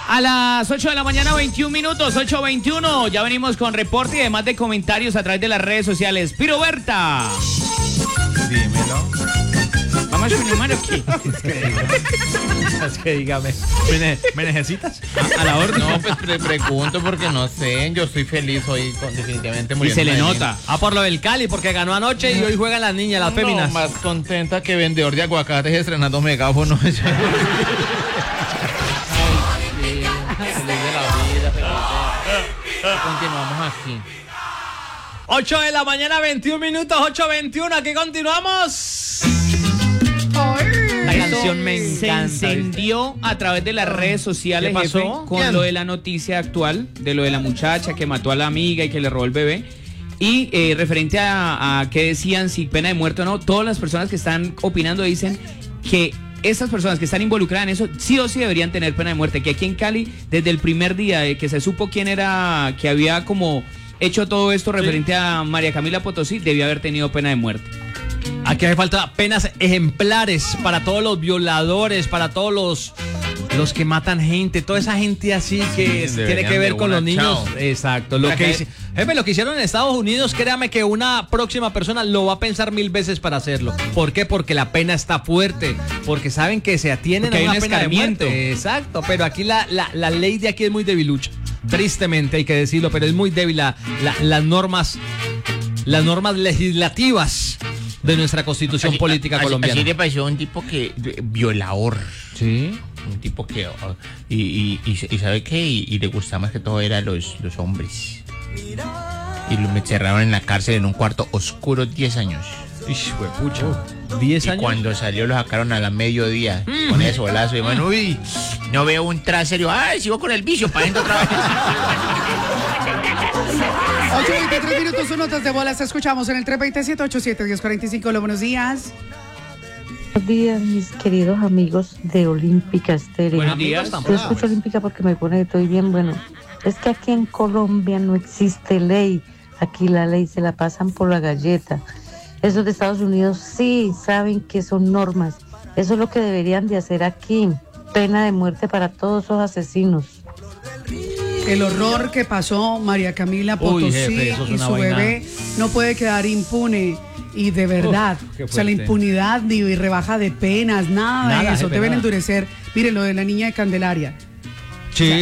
A las 8 de la mañana, 21 minutos, 8:21. Ya venimos con reporte y además de comentarios a través de las redes sociales. Piroberta. Dímelo. Vamos a su número aquí. Es que dígame. ¿Me necesitas? A la orden. No, pues pregunto porque no sé. Yo estoy feliz hoy, definitivamente Y muriendo. se le de nota. Por lo del Cali, porque ganó anoche y hoy juegan las niñas, las féminas. No, más contenta que vendedor de aguacates estrenando megáfono. Continuamos aquí. 8 de la mañana, 21 minutos, 8:21. Aquí continuamos. La canción me Se encanta. encendió a través de las redes sociales, ¿Qué pasó? jefe, con ¿Quién? lo de la noticia actual, de lo de la muchacha que mató a la amiga y que le robó el bebé. Y referente a qué decían, si pena de muerte o no, todas las personas que están opinando dicen que estas personas que están involucradas en eso sí o sí deberían tener pena de muerte. Que aquí en Cali, desde el primer día de que se supo quién era, que había como hecho todo esto referente a María Camila Potosí, debió haber tenido pena de muerte. Aquí hace falta penas ejemplares para todos los violadores, para todos los que matan gente, toda esa gente así que tiene que ver con los niños. chao. Exacto. Jefe, lo que hicieron en Estados Unidos, créame que una próxima persona lo va a pensar 1000 veces para hacerlo. ¿Por qué? Porque la pena está fuerte, porque saben que se atienen Porque a hay una un pena de escarmiento. muerte. Exacto, pero aquí la ley de aquí es muy debilucha. Tristemente hay que decirlo, pero es muy débil las normas legislativas de nuestra constitución política colombiana. Así le pasó a un tipo que violador. Sí. Un tipo que y ¿sabe qué? Y le gustaba más que todo era los hombres. Y me encerraron en la cárcel en un cuarto oscuro 10 años. Pucha. 10 Y años. cuando salió lo sacaron a la mediodía con ese bolazo y bueno, uy, no veo un trasero. Ay, sigo con el vicio para adentro otra vez. 8:23 minutos, sus notas de bolas. Escuchamos en el 327-87-1045. Hola, buenos días. Buenos días, mis queridos amigos de Olímpica Estéreo. Buenos días. Yo escucho Olímpica porque me pone estoy bien. Bueno, es que aquí en Colombia no existe ley. Aquí la ley se la pasan por la galleta. Esos de Estados Unidos sí saben que son normas. Eso es lo que deberían de hacer aquí. Pena de muerte para todos esos asesinos. El horror que pasó María Camila Potosí. Uy, jefe, eso es y una su vaina. bebé no puede quedar impune. Y de verdad, qué o sea, la fuerte. impunidad ni rebaja de penas, nada de eso. jefe, Deben nada. endurecer. Miren lo de la niña de Candelaria. Sí.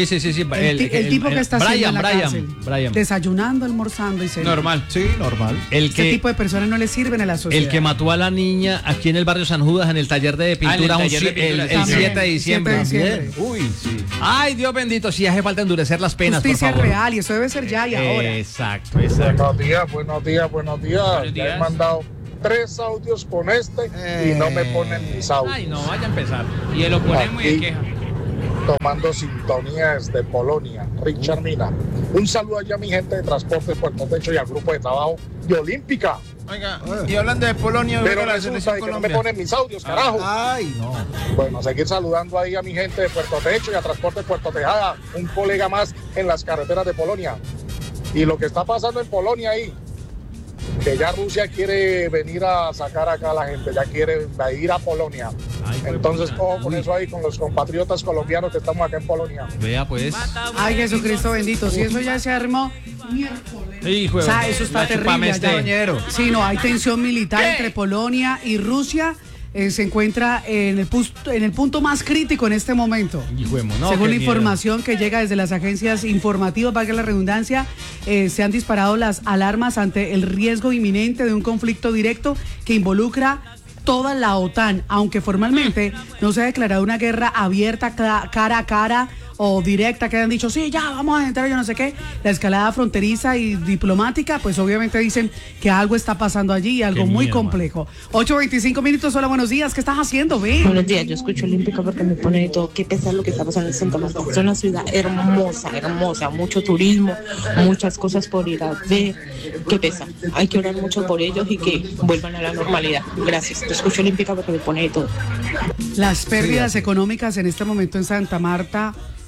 El tipo que está haciendo en la cárcel, Brian. desayunando, almorzando y cenando. Normal. Sí, normal. El Este que, tipo de personas no le sirven a la sociedad. el que mató a la niña aquí en el barrio San Judas, en el taller de pintura, en el taller de pintura, el también. 7 de diciembre. 7 de diciembre. Uy, sí. Ay, Dios bendito, sí hace falta endurecer las penas, Justicia por favor. real, y eso debe ser ya y ahora. Exacto. Buenos días, buenos días. Buenos Ya días. he mandado 3 audios con este y no me ponen mis audios. Ay, no, vaya a empezar. Y él lo ponemos y de Aquí, queja. tomando sintonías de Polonia, Richard Mina. Un saludo allá a mi gente de Transporte Puerto Techo y al grupo de trabajo de Olímpica. Oiga, y hablando de Polonia, Pero la resulta selección que no me Colombia. ponen mis audios, carajo. Ay, no. Bueno, seguir saludando ahí a mi gente de Puerto Techo y a Transporte Puerto Tejada, un colega más en las carreteras de Polonia. Y lo que está pasando en Polonia ahí, que ya Rusia quiere venir a sacar acá a la gente, ya quiere ir a Polonia. Entonces, ojo con eso ahí, con los compatriotas colombianos que estamos acá en Polonia. Vea pues. Ay, Jesucristo bendito, si eso ya se armó miércoles. Hijo O sea, eso está terrible allá. Sí, no, hay tensión militar entre Polonia y Rusia. Se encuentra en el punto más crítico en este momento. Según la información que llega desde las agencias informativas, valga la redundancia, se han disparado las alarmas ante el riesgo inminente de un conflicto directo que involucra toda la OTAN, aunque formalmente no se ha declarado una guerra abierta cara a cara o directa, que hayan dicho, sí, ya, vamos a entrar, yo no sé qué. La escalada fronteriza y diplomática, pues obviamente dicen que algo está pasando allí, algo muy complejo. 8:25 minutos, hola, buenos días, ¿qué estás haciendo, Ben? Buenos días, yo escucho Olímpica porque me pone de todo. Qué pesar lo que está pasando en Santa Marta. Es una ciudad hermosa, mucho turismo, muchas cosas por ir a ver. Qué pesa. Hay que orar mucho por ellos y que vuelvan a la normalidad. Gracias, yo escucho Olímpica porque me pone de todo. Las pérdidas económicas en este momento en Santa Marta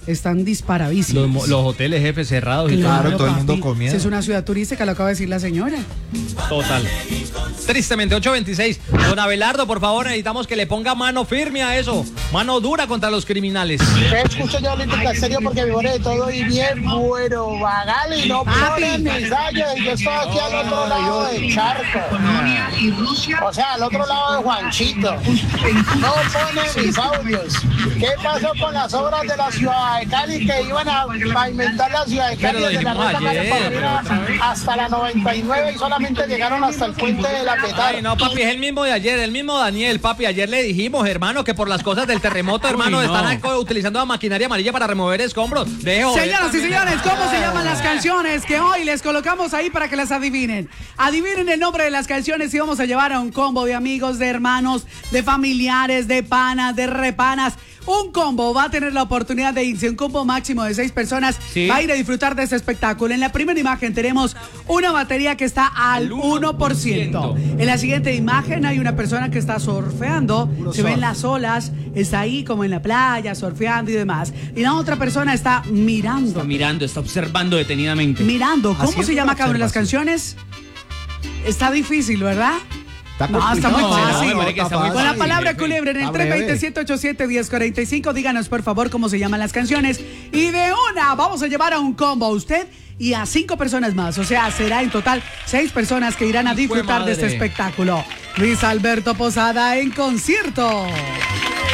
están disparadísimos. Los hoteles, jefes, cerrados. Claro, y todo el mundo comiendo. Si es una ciudad turística, lo acaba de decir la señora. Total. Tristemente, 826. Don Abelardo, por favor, necesitamos que le ponga mano firme a eso. Mano dura contra los criminales. Escucho yo ahorita en serio porque me pone de todo y bien bueno, vagal y no pone mis años. Y yo estoy aquí al otro lado del charco. O sea, al otro lado de Juanchito. No pone mis audios. ¿Qué pasó con las obras de la ciudad de Cali que iban a pavimentar la ciudad de Cali desde la ruta María hasta la 99 y solamente llegaron hasta el puente de la Petar? Ay, no, papi, es el mismo de ayer, el mismo Daniel, papi. Ayer le dijimos, hermano, que por las cosas del terremoto, hermano, están utilizando la maquinaria amarilla para remover escombros. Señoras y señores, ¿cómo se llaman las canciones que hoy les colocamos ahí para que las adivinen? Adivinen el nombre de las canciones y vamos a llevar a un combo de amigos, de hermanos, de familiares, de panas, de repanas. Un combo va a tener la oportunidad de irse, un combo máximo de 6 personas, va a ir a disfrutar de este espectáculo. En la primera imagen tenemos una batería que está al 1%. En la siguiente imagen hay una persona que está surfeando, se ven las olas, está ahí como en la playa, surfeando y demás. Y la otra persona está mirando. Está observando detenidamente. Mirando. ¿Cómo se llama cada una de las canciones? Está difícil, ¿verdad? No, está muy fácil. Con la palabra culebra en el 320-787-1045, díganos por favor cómo se llaman las canciones. Y de una vamos a llevar a un combo a usted y a 5 personas más. O sea, será en total 6 personas que irán a disfrutar de este espectáculo. Luis Alberto Posada en concierto.